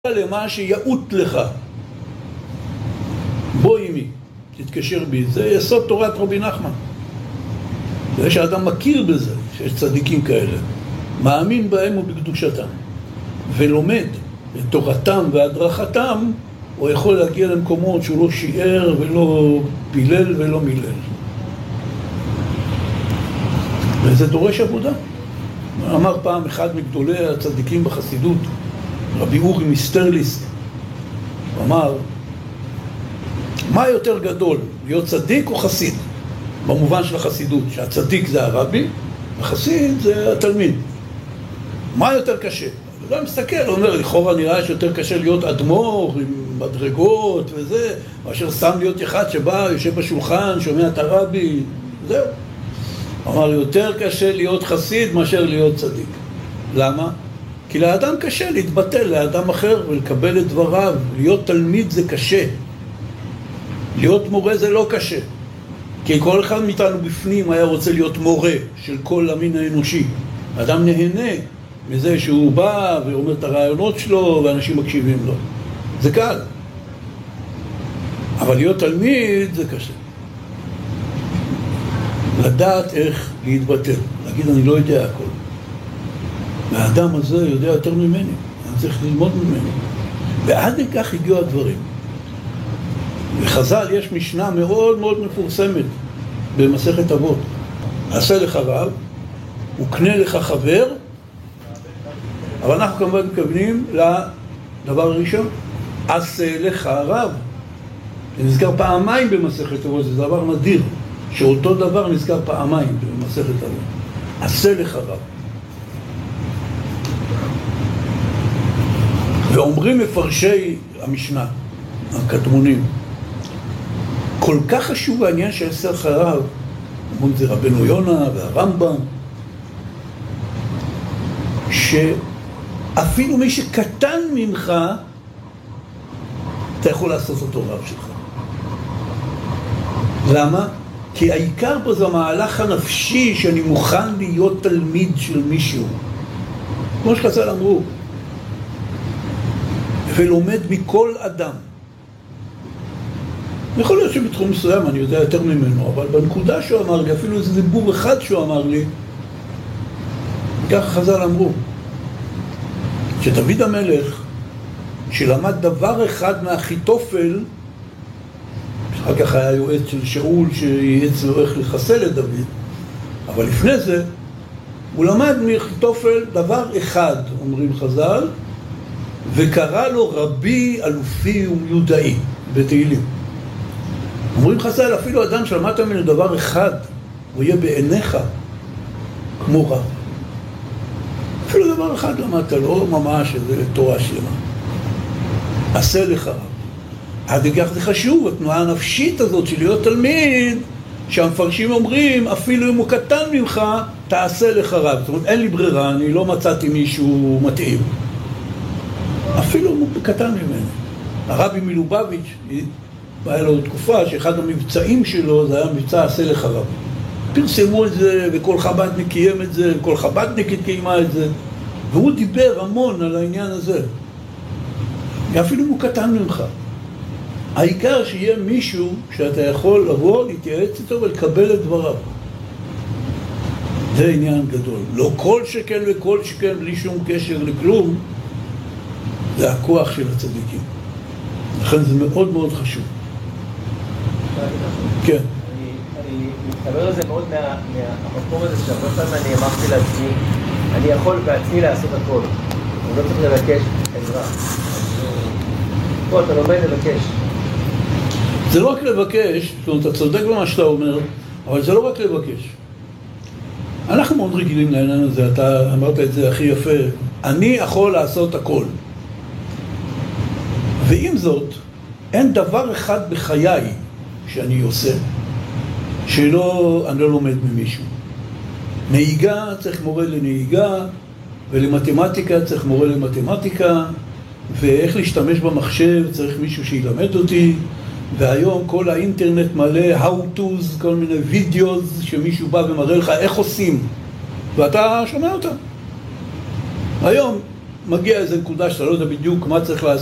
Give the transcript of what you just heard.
למה שיעוט לך. בוא עמי, תתקשר בי. זה יסוד תורת רבי נחמן. זה שהאדם מכיר בזה, שיש צדיקים כאלה, מאמין בהם ובקדושתם, ולומד את תורתם והדרכתם, הוא יכול להגיע למקומות שהוא לא שיער ולא פילל ולא מילל. וזה דורש עבודה. אמר פעם אחד מגדולי הצדיקים בחסידות, רבי אורי מסטרליסט, הוא אמר, מה יותר גדול, להיות צדיק או חסיד? במובן של החסידות, שהצדיק זה הרבי, החסיד זה התלמיד. מה יותר קשה? הוא לא מסתכל, הוא אומר, לכאורה נראה שיותר קשה להיות אדמו"ר עם מדרגות וזה, מאשר סתם להיות אחד שבא, יושב בשולחן, שומע את הרבי, זהו. הוא אמר, יותר קשה להיות חסיד מאשר להיות צדיק. למה? כי לאדם קשה להתבטל לאדם אחר ולקבל את דבריו. להיות תלמיד זה קשה. להיות מורה זה לא קשה. כי כל אחד מאיתנו בפנים היה רוצה להיות מורה של כל המין האנושי. האדם נהנה מזה שהוא בא ואומר את הרעיונות שלו ואנשים מקשיבים לו. זה קל. אבל להיות תלמיד זה קשה. לדעת איך להתבטל. להגיד אני לא יודע הכל. והאדם הזה יודע יותר ממני. אני צריך ללמוד ממנו. ועד לכך הגיעו הדברים. בחז"ל יש משנה מאוד מאוד מפורסמת במסכת אבות. עשה לך רב, וקנה לך חבר, אבל אנחנו כמובן מתכוונים לדבר הראשון. עשה לך רב. זה נזכר פעמיים במסכת אבות, זה דבר נדיר, שאותו דבר נזכר פעמיים במסכת אבות. עשה לך רב. ואומרים מפרשי המשנה, הקדמונים, כל כך חשוב העניין של עשה לך רב, אומרים זה רבנו יונה והרמב"ם, שאפילו מי שקטן ממך, אתה יכול לעשות אותו רב שלך. למה? כי העיקר פה זה המהלך הנפשי שאני מוכן להיות תלמיד של מישהו. כמו שחז"ל אמרו, ולומד מכל אדם. יכול להיות שבתחום מסוים אני יודע יותר ממנו, אבל בנקודה שהוא אמר לי, אפילו איזה דיבור אחד שהוא אמר לי, וכך חז"ל אמרו, שדוד המלך, שלמד דבר אחד מאחיתופל, אחר כך היה יועץ של שאול שייעץ לו איך לחסל את דוד, אבל לפני זה, הוא למד מאחיתופל דבר אחד, אומרים חז"ל, וקרא לו רבי אלופי ומיודעי בתהילים. אומרים חז"ל, אפילו אדם שלמדת ממנו דבר אחד, הוא יהיה בעיניך כמו רב. אפילו דבר אחד למדת, לא ממש איזה תורה שלמה. עשה לך רב. עד כך זה חשוב, התנועה הנפשית הזאת של להיות תלמיד, שהמפרשים אומרים, אפילו אם הוא קטן ממך, תעשה לך רב. זאת אומרת, אין לי ברירה, אני לא מצאתי מישהו מתאים. אפילו אם הוא קטן ממנו. הרבי מלובביץ' היה לו תקופה שאחד המבצעים שלו זה היה מבצע עשה לך רב. פרסמו את זה וכל חב"דניק קיים את זה, וכל חב"דניקית קיימה את זה, והוא דיבר המון על העניין הזה. אפילו אם הוא קטן ממך. העיקר שיהיה מישהו שאתה יכול לבוא, להתייעץ איתו ולקבל את דבריו. זה עניין גדול. לא כל שכן וכל שכן בלי שום קשר לכלום, זה הכוח של הצדיקים. לכן זה מאוד מאוד חשוב. כן. אני מתחבר לזה מאוד מהמקום הזה שהרבה פעמים אני אמרתי לעצמי, אני יכול בעצמי לעשות הכל. אני לא צריך לבקש עזרה. פה אתה לומד לבקש. זה לא רק לבקש, זאת אומרת, אתה צודק במה שאתה אומר, אבל זה לא רק לבקש. אנחנו מאוד רגילים לעניין הזה, אתה אמרת את זה הכי יפה. אני יכול לעשות הכל. ועם זאת, אין דבר אחד בחיי שאני עושה, שאני לא לומד ממישהו. נהיגה צריך מורה לנהיגה, ולמתמטיקה צריך מורה למתמטיקה, ואיך להשתמש במחשב צריך מישהו שילמד אותי, והיום כל האינטרנט מלא how to's, כל מיני וידאוס שמישהו בא ומראה לך איך עושים, ואתה שומע אותם. היום מגיע איזו נקודה שאתה לא יודע בדיוק מה צריך לעשות.